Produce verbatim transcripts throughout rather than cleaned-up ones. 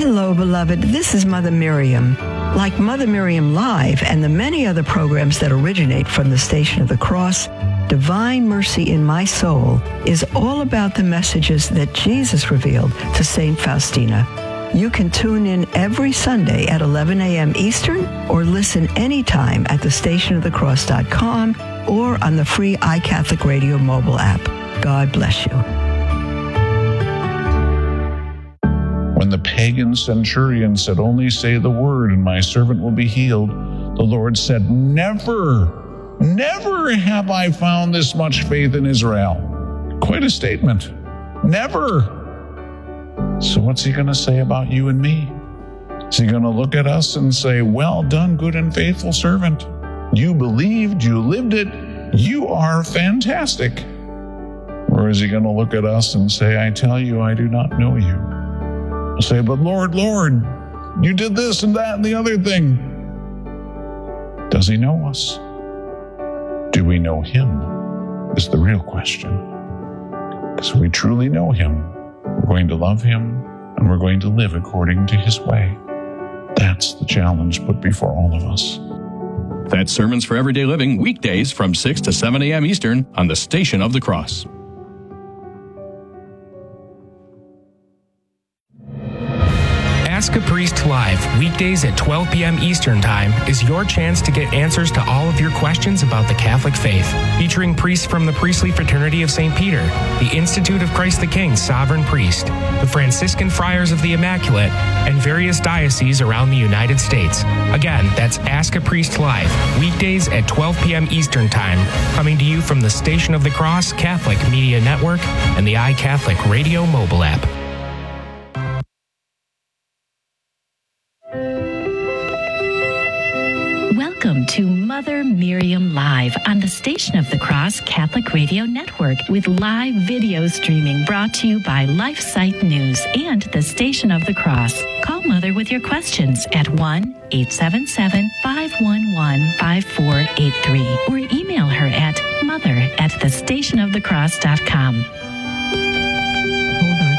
Hello, beloved. This is Mother Miriam. Like Mother Miriam Live and the many other programs that originate from the Station of the Cross, Divine Mercy in My Soul is all about the messages that Jesus revealed to Saint Faustina. You can tune in every Sunday at eleven a.m. Eastern or listen anytime at the station of the cross dot com or on the free iCatholic Radio mobile app. God bless you. When the pagan centurion said, "Only say the word and my servant will be healed," the Lord said, "Never, never have I found this much faith in Israel." Quite a statement. Never. So what's he going to say about you and me? Is he going to look at us and say, "Well done, good and faithful servant. You believed, you lived it, you are fantastic"? Or is he going to look at us and say, "I tell you, I do not know you"? He'll say, "But Lord, Lord, you did this and that and the other thing." Does he know us? Do we know him? Is the real question. Because if we truly know him, we're going to love him and we're going to live according to his way. That's the challenge put before all of us. That's Sermons for Everyday Living, weekdays from six to seven a.m. Eastern on the Station of the Cross. Ask a Priest Live, weekdays at twelve p.m. Eastern Time, is your chance to get answers to all of your questions about the Catholic faith. Featuring priests from the Priestly Fraternity of Saint Peter, the Institute of Christ the King Sovereign Priest, the Franciscan Friars of the Immaculate, and various dioceses around the United States. Again, that's Ask a Priest Live, weekdays at twelve p.m. Eastern Time, coming to you from the Station of the Cross Catholic Media Network and the iCatholic Radio mobile app. Welcome to Mother Miriam Live on the Station of the Cross Catholic Radio Network with live video streaming brought to you by LifeSite News and the Station of the Cross. Call Mother with your questions at one eight seven seven, five one one, five four eight three or email her at mother at the station of the cross dot com. Hold on.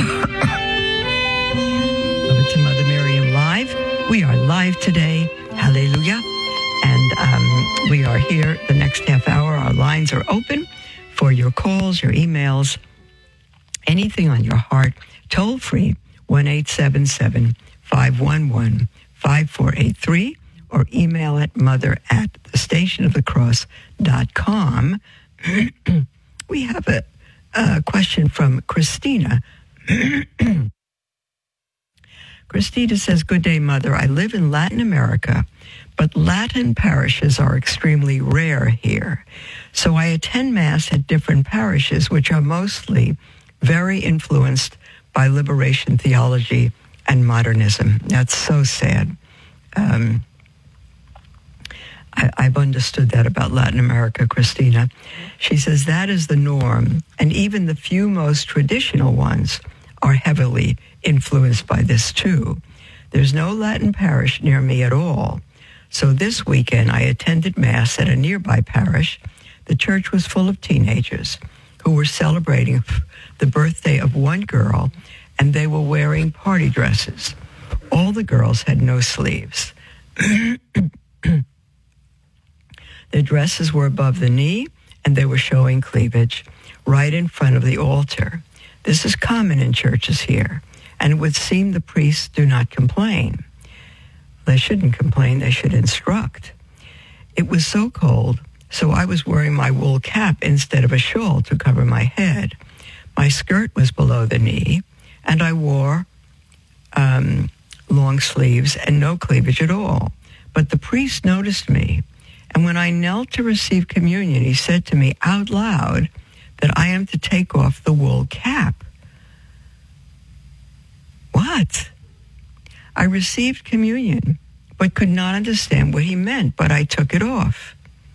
Welcome to Mother Miriam Live. We are live today. Hallelujah. And um, we are here the next half hour. Our lines are open for your calls, your emails, anything on your heart. Toll free, one eight seven seven, five one one, five four eight three, or email at mother at the station of the cross dot com. We have a, a question from Christina. Christina says, "Good day, Mother. I live in Latin America, but Latin parishes are extremely rare here. So I attend Mass at different parishes, which are mostly very influenced by liberation theology and modernism." That's so sad. Um, I, I've understood that about Latin America, Christina. She says that is the norm, and even the few most traditional ones are heavily influenced by this too. There's no Latin parish near me at all. So this weekend, I attended Mass at a nearby parish. The church was full of teenagers who were celebrating the birthday of one girl, and they were wearing party dresses. All the girls had no sleeves. Their dresses were above the knee, and they were showing cleavage right in front of the altar. This is common in churches here, and it would seem the priests do not complain. They shouldn't complain, they should instruct. It was so cold, so I was wearing my wool cap instead of a shawl to cover my head. My skirt was below the knee, and I wore um, long sleeves and no cleavage at all. But the priest noticed me, and when I knelt to receive communion, he said to me out loud that I am to take off the wool cap. What? I received communion, but could not understand what he meant, but I took it off.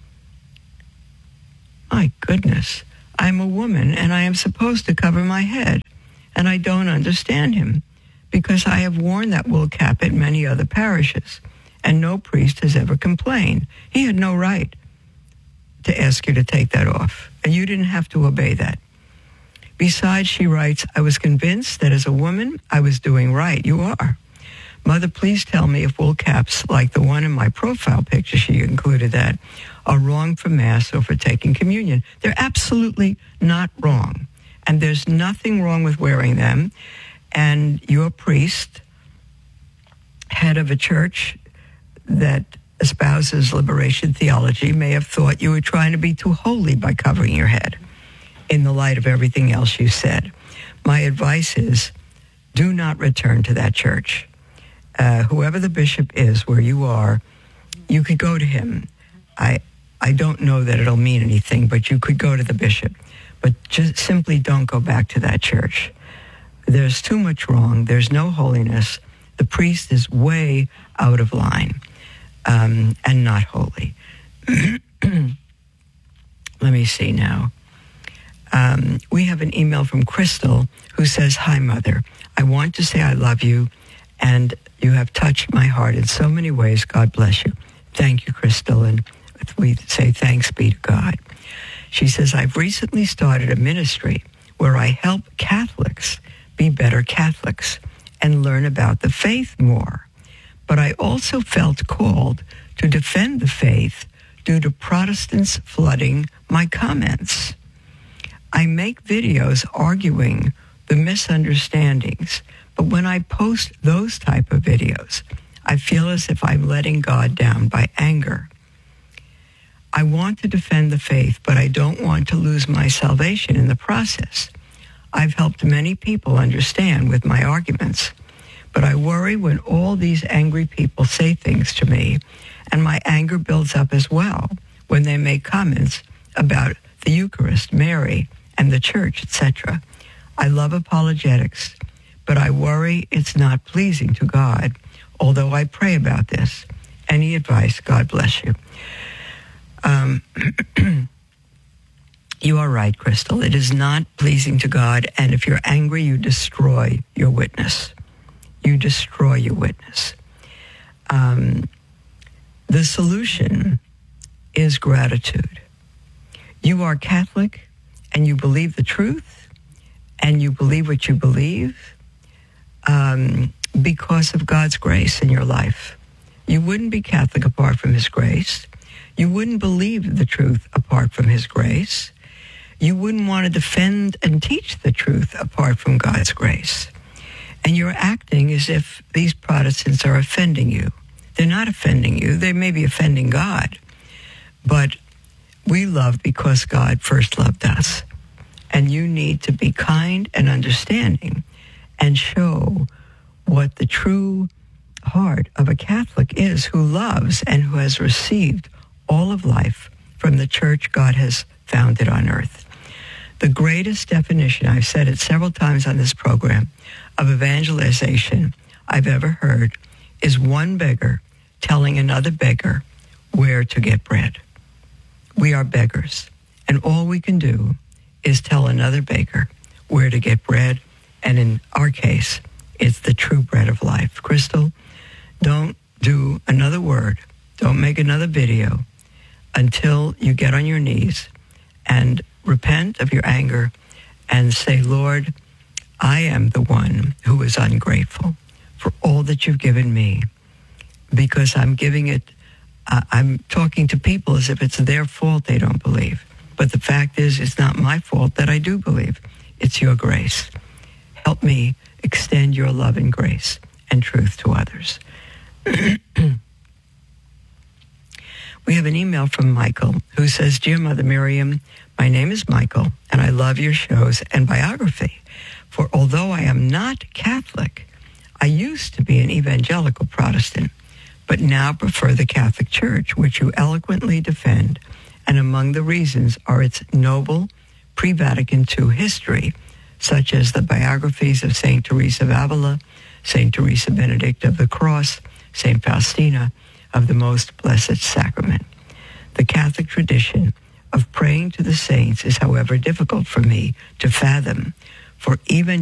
My goodness, I'm a woman, and I am supposed to cover my head, and I don't understand him, because I have worn that wool cap at many other parishes, and no priest has ever complained. He had no right to ask you to take that off, and you didn't have to obey that. Besides, she writes, I was convinced that as a woman, I was doing right. You are. Mother, please tell me if wool caps like the one in my profile picture, she included that, are wrong for Mass or for taking communion. They're absolutely not wrong. And there's nothing wrong with wearing them. And your priest, head of a church that espouses liberation theology, may have thought you were trying to be too holy by covering your head in the light of everything else you said. My advice is, do not return to that church. Uh, whoever the bishop is where you are, you could go to him. I I don't know that it'll mean anything, but you could go to the bishop. But just simply don't go back to that church. There's too much wrong. There's no holiness. The priest is way out of line um, and not holy. Let me see now. Um, we have an email from Crystal who says, Hi, Mother. I want to say I love you, and you have touched my heart in so many ways. God bless you. Thank you, Crystal, and we say thanks be to God. She says, I've recently started a ministry where I help Catholics be better Catholics and learn about the faith more. But I also felt called to defend the faith due to Protestants flooding my comments. I make videos arguing the misunderstandings, but when I post those type of videos, I feel as if I'm letting God down by anger. I want to defend the faith, but I don't want to lose my salvation in the process. I've helped many people understand with my arguments, but I worry when all these angry people say things to me, and my anger builds up as well when they make comments about the Eucharist, Mary, and the church, et cetera. I love apologetics, but I worry it's not pleasing to God, although I pray about this. Any advice? God bless you. Um, you are right, Crystal. It is not pleasing to God, and if you're angry, you destroy your witness. You destroy your witness. Um, the solution is gratitude. You are Catholic, and you believe the truth, and you believe what you believe um, because of God's grace in your life. You wouldn't be Catholic apart from his grace. You wouldn't believe the truth apart from his grace. You wouldn't want to defend and teach the truth apart from God's grace. And you're acting as if these Protestants are offending you. They're not offending you. They may be offending God. But we love because God first loved us. And you need to be kind and understanding and show what the true heart of a Catholic is, who loves and who has received all of life from the church God has founded on earth. The greatest definition, I've said it several times on this program, of evangelization I've ever heard is one beggar telling another beggar where to get bread. We are beggars, and all we can do is tell another beggar where to get bread, and in our case, it's the true bread of life. Crystal, don't do another word, don't make another video until you get on your knees and repent of your anger and say, Lord, I am the one who is ungrateful for all that you've given me, because I'm giving it, uh, I'm talking to people as if it's their fault they don't believe. But the fact is, it's not my fault that I do believe. It's your grace. Help me extend your love and grace and truth to others. We have an email from Michael who says, Dear Mother Miriam, my name is Michael, and I love your shows and biography. For although I am not Catholic, I used to be an evangelical Protestant, but now prefer the Catholic Church, which you eloquently defend. And among the reasons are its noble pre-Vatican two history, such as the biographies of Saint Teresa of Avila, Saint Teresa Benedict of the Cross, Saint Faustina of the Most Blessed Sacrament. The Catholic tradition of praying to the saints is, however, difficult for me to fathom, for even